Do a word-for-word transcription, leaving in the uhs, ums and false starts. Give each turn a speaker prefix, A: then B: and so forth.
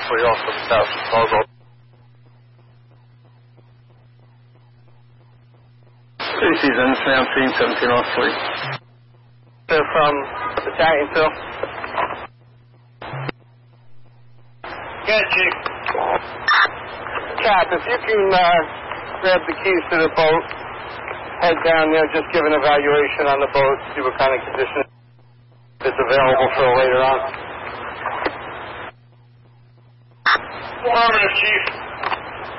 A: Osprey off of South Chicago.
B: Species in seventeen seventeen Osprey.
A: They're from Battalion two.
C: Yeah, Chief.
A: Cap, if you can uh, grab the keys to the boat, head down there, just give an evaluation on the boat, see what kind of condition is available for later on.
C: Affirmative, Chief.